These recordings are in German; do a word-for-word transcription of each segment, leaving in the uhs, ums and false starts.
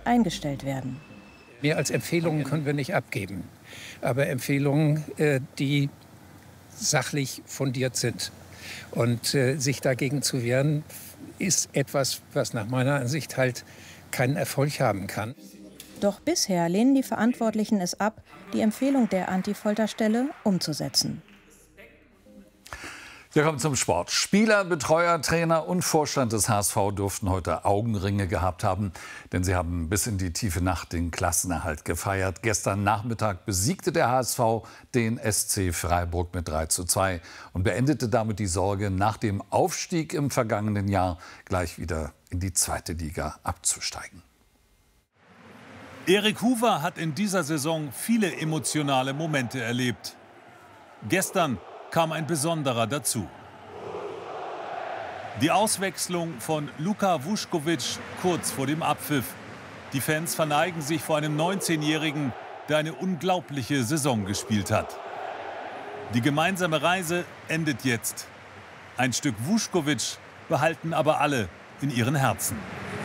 nicht eingestellt werden. Mehr als Empfehlungen können wir nicht abgeben, aber Empfehlungen, äh, die sachlich fundiert sind. Und äh, sich dagegen zu wehren, ist etwas, was nach meiner Ansicht halt keinen Erfolg haben kann. Doch bisher lehnen die Verantwortlichen es ab, die Empfehlung der Anti-Folter-Stelle umzusetzen. Wir kommen zum Sport. Spieler, Betreuer, Trainer und Vorstand des H S V durften heute Augenringe gehabt haben, denn sie haben bis in die tiefe Nacht den Klassenerhalt gefeiert. Gestern Nachmittag besiegte der H S V den S C Freiburg mit drei zu zwei und beendete damit die Sorge, nach dem Aufstieg im vergangenen Jahr gleich wieder in die zweite Liga abzusteigen. Erik Hoover hat in dieser Saison viele emotionale Momente erlebt. Gestern kam ein besonderer dazu. Die Auswechslung von Luka Vuskovic kurz vor dem Abpfiff. Die Fans verneigen sich vor einem neunzehnjährigen, der eine unglaubliche Saison gespielt hat. Die gemeinsame Reise endet jetzt. Ein Stück Vuskovic behalten aber alle in ihren Herzen.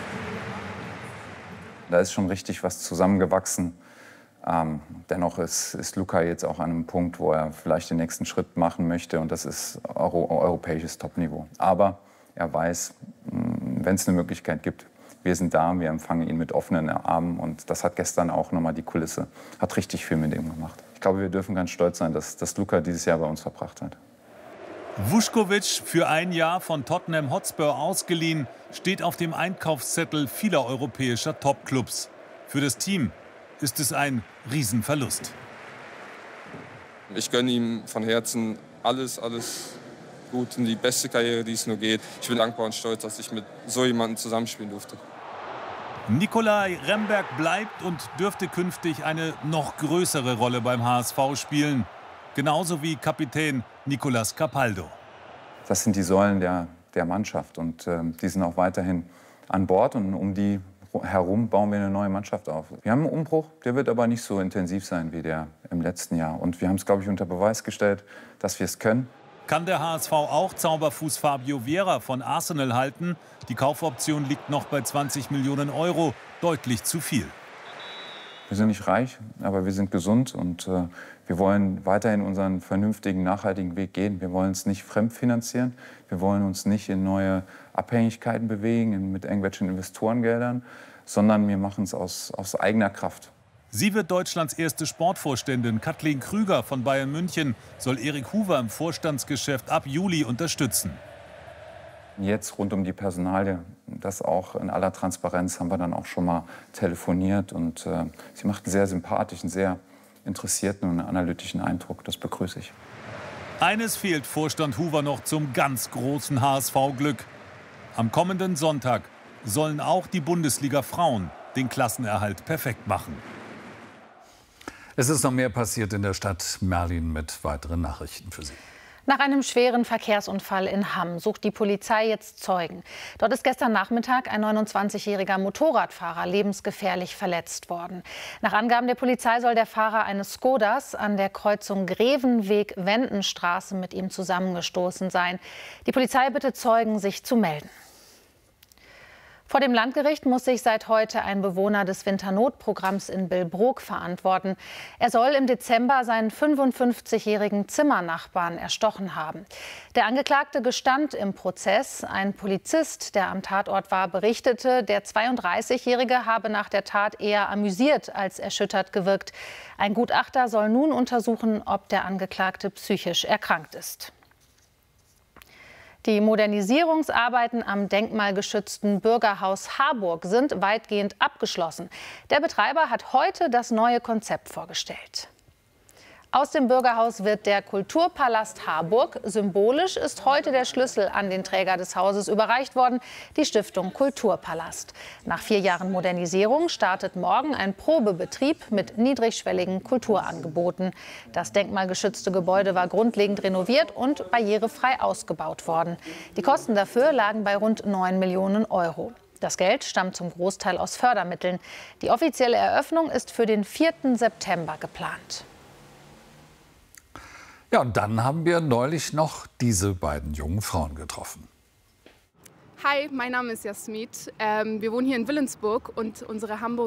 Da ist schon richtig was zusammengewachsen. Ähm, dennoch ist, ist Luka jetzt auch an einem Punkt, wo er vielleicht den nächsten Schritt machen möchte. Und das ist Euro, europäisches Topniveau. Aber er weiß, wenn es eine Möglichkeit gibt, wir sind da, wir empfangen ihn mit offenen Armen. Und das hat gestern auch nochmal die Kulisse, hat richtig viel mit ihm gemacht. Ich glaube, wir dürfen ganz stolz sein, dass, dass Luka dieses Jahr bei uns verbracht hat. Vuskovic, für ein Jahr von Tottenham Hotspur ausgeliehen, steht auf dem Einkaufszettel vieler europäischer Topclubs. Für das Team ist es ein Riesenverlust. Ich gönne ihm von Herzen alles, alles gut in die beste Karriere, die es nur geht. Ich bin dankbar und stolz, dass ich mit so jemandem zusammenspielen durfte. Nikolai Remberg bleibt und dürfte künftig eine noch größere Rolle beim H S V spielen. Genauso wie Kapitän Nicolas Capaldo. Das sind die Säulen der, der Mannschaft und äh, die sind auch weiterhin an Bord und um die herum bauen wir eine neue Mannschaft auf. Wir haben einen Umbruch, der wird aber nicht so intensiv sein wie der im letzten Jahr. Und wir haben es, glaube ich, unter Beweis gestellt, dass wir es können. Kann der H S V auch Zauberfuß Fabio Vieira von Arsenal halten? Die Kaufoption liegt noch bei zwanzig Millionen Euro, deutlich zu viel. Wir sind nicht reich, aber wir sind gesund und äh, wir wollen weiterhin unseren vernünftigen, nachhaltigen Weg gehen. Wir wollen es nicht fremdfinanzieren. Wir wollen uns nicht in neue Abhängigkeiten bewegen mit irgendwelchen Investorengeldern, sondern wir machen es aus, aus eigener Kraft. Sie wird Deutschlands erste Sportvorständin. Kathleen Krüger von Bayern München soll Erik Hoover im Vorstandsgeschäft ab Juli unterstützen. Jetzt rund um die Personalie, das auch in aller Transparenz, haben wir dann auch schon mal telefoniert. Und äh, sie macht einen sehr sympathischen, sehr interessierten und analytischen Eindruck. Das begrüße ich. Eines fehlt Vorstand Hoover noch zum ganz großen H S V-Glück. Am kommenden Sonntag sollen auch die Bundesliga-Frauen den Klassenerhalt perfekt machen. Es ist noch mehr passiert in der Stadt. Merlin mit weiteren Nachrichten für Sie. Nach einem schweren Verkehrsunfall in Hamm sucht die Polizei jetzt Zeugen. Dort ist gestern Nachmittag ein neunundzwanzigjähriger Motorradfahrer lebensgefährlich verletzt worden. Nach Angaben der Polizei soll der Fahrer eines Skodas an der Kreuzung Grevenweg-Wendenstraße mit ihm zusammengestoßen sein. Die Polizei bittet Zeugen, sich zu melden. Vor dem Landgericht muss sich seit heute ein Bewohner des Winternotprogramms in Billbrook verantworten. Er soll im Dezember seinen fünfundfünfzigjährigen Zimmernachbarn erstochen haben. Der Angeklagte gestand im Prozess. Ein Polizist, der am Tatort war, berichtete, der zweiunddreißigjährige habe nach der Tat eher amüsiert als erschüttert gewirkt. Ein Gutachter soll nun untersuchen, ob der Angeklagte psychisch erkrankt ist. Die Modernisierungsarbeiten am denkmalgeschützten Bürgerhaus Harburg sind weitgehend abgeschlossen. Der Betreiber hat heute das neue Konzept vorgestellt. Aus dem Bürgerhaus wird der Kulturpalast Harburg. Symbolisch ist heute der Schlüssel an den Träger des Hauses überreicht worden, die Stiftung Kulturpalast. Nach vier Jahren Modernisierung startet morgen ein Probebetrieb mit niedrigschwelligen Kulturangeboten. Das denkmalgeschützte Gebäude war grundlegend renoviert und barrierefrei ausgebaut worden. Die Kosten dafür lagen bei rund neun Millionen Euro. Das Geld stammt zum Großteil aus Fördermitteln. Die offizielle Eröffnung ist für den vierten September geplant. Ja, und dann haben wir neulich noch diese beiden jungen Frauen getroffen. Hi, mein Name ist Jasmit. Ähm, wir wohnen hier in Willensburg und unsere Hamburg